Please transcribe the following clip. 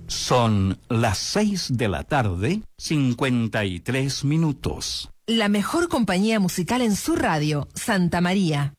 Son las 6:53 PM. La mejor compañía musical en su radio, Santa María.